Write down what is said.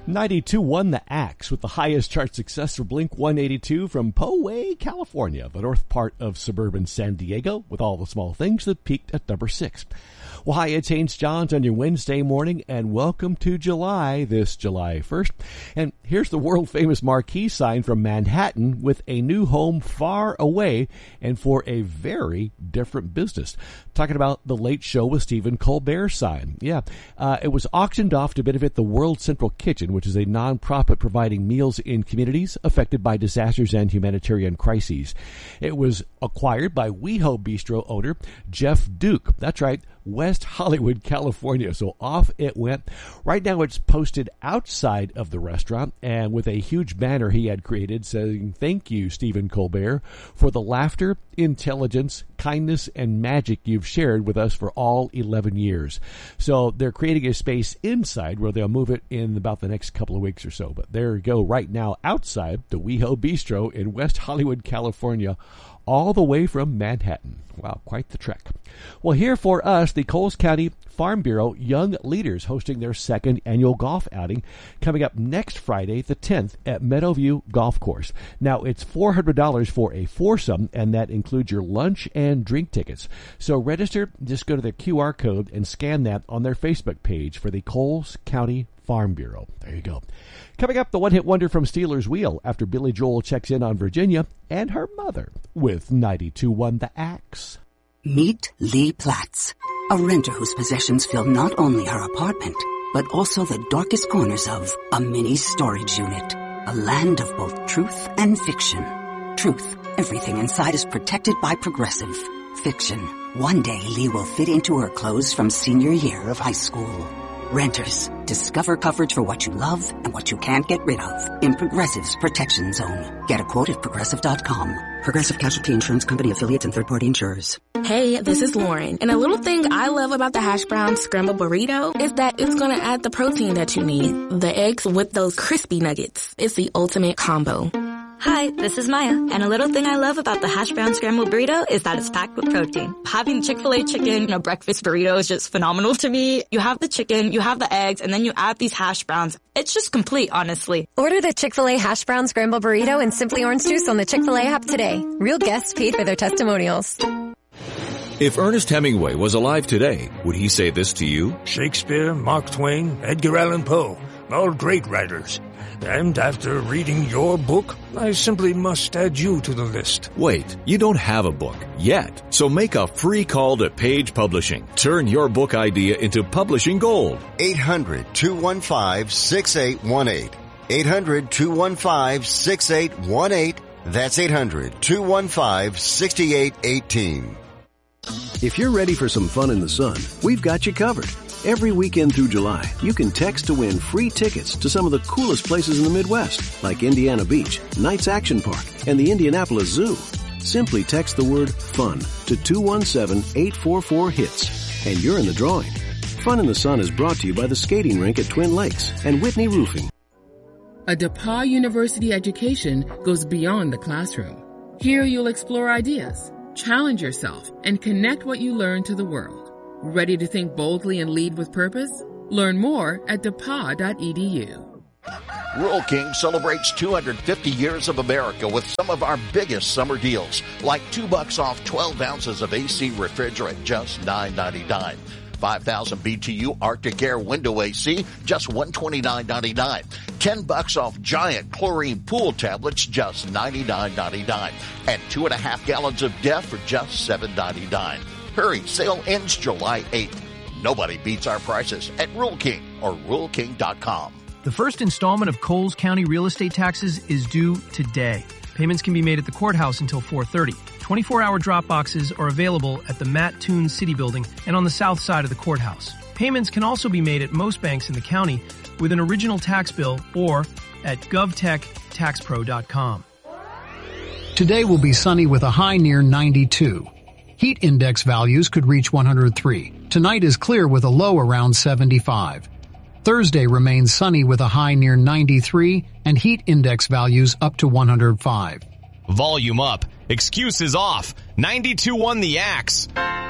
92.1 The Axe with the highest chart success for Blink-182 from Poway, California, the north part of suburban San Diego, with all the small things that peaked at number 6. Well, hi, it's Haynes Johns on your Wednesday morning, and welcome to July, this July 1st. And here's the world-famous marquee sign from Manhattan with a new home far away and for a very different business. Talking about the Late Show with Stephen Colbert sign. Yeah, it was auctioned off to benefit the World Central Kitchen, which is a nonprofit providing meals in communities affected by disasters and humanitarian crises. It was acquired by WeHo Bistro owner Jeff Duke. That's right, West Hollywood, California. So off it went. Right now it's posted outside of the restaurant and with a huge banner he had created saying, "Thank you, Stephen Colbert, for the laughter, intelligence, kindness, and magic you've shared with us for all 11 years. So they're creating a space inside where they'll move it in about the next couple of weeks or so. But there you go right now outside the WeHo Bistro in West Hollywood, California, all the way from Manhattan. Wow, quite the trek. Well, here for us, the Coles County Farm Bureau Young Leaders hosting their second annual golf outing coming up next Friday, the 10th, at Meadowview Golf Course. Now, it's $400 for a foursome, and that includes your lunch and drink tickets. So register, just go to the QR code and scan that on their Facebook page for the Coles County Farm Bureau. There you go. Coming up, the one-hit wonder from Steelers Wheel after Billy Joel checks in on Virginia and her mother with 92.1 The Axe. Meet Lee Platts, a renter whose possessions fill not only her apartment, but also the darkest corners of a mini storage unit. A land of both truth and fiction. Truth, everything inside is protected by Progressive. Fiction, one day Lee will fit into her clothes from senior year of high school. Renters, discover coverage for what you love and what you can't get rid of in Progressive's Protection Zone. Get a quote at Progressive.com. Progressive Casualty Insurance Company, affiliates, and third-party insurers. Hey, this is Lauren, and a little thing I love about the Hash Brown Scrambled Burrito is that it's going to add the protein that you need. The eggs with those crispy nuggets. It's the ultimate combo. Hi, this is Maya, and a little thing I love about the Hash Brown Scrambled Burrito is that it's packed with protein. Having Chick-fil-A chicken in a breakfast burrito is just phenomenal to me. You have the chicken, you have the eggs, and then you add these hash browns. It's just complete, honestly. Order the Chick-fil-A Hash Brown Scrambled Burrito and Simply Orange Juice on the Chick-fil-A app today. Real guests paid for their testimonials. If Ernest Hemingway was alive today, would he say this to you? Shakespeare, Mark Twain, Edgar Allan Poe, all great writers. And after reading your book, I simply must add you to the list. Wait, you don't have a book yet. So make a free call to Page Publishing. Turn your book idea into publishing gold. 800-215-6818. 800-215-6818. That's 800-215-6818. If you're ready for some fun in the sun, we've got you covered. Every weekend through July, you can text to win free tickets to some of the coolest places in the Midwest, like Indiana Beach, Knights Action Park, and the Indianapolis Zoo. Simply text the word FUN to 217-844-HITS, and you're in the drawing. Fun in the Sun is brought to you by the skating rink at Twin Lakes and Whitney Roofing. A DePauw University education goes beyond the classroom. Here you'll explore ideas, challenge yourself, and connect what you learn to the world. Ready to think boldly and lead with purpose? Learn more at DePauw.edu. Rural King celebrates 250 years of America with some of our biggest summer deals, like $2 off 12 ounces of AC refrigerant, just $9.99. 5,000 BTU Arctic Air window AC, just $129.99. $10 off giant chlorine pool tablets, just $99.99. And 2.5 gallons of DEF for just $7.99. Hurry, sale ends July 8th. Nobody beats our prices at Rural King or RuralKing.com. The first installment of Coles County real estate taxes is due today. Payments can be made at the courthouse until 4:30. 24-hour drop boxes are available at the Matt Toon City Building and on the south side of the courthouse. Payments can also be made at most banks in the county with an original tax bill or at govtechtaxpro.com. Today will be sunny with a high near 92. Heat index values could reach 103. Tonight is clear with a low around 75. Thursday remains sunny with a high near 93 and heat index values up to 105. Volume up. Excuses off. 92.1 The Axe.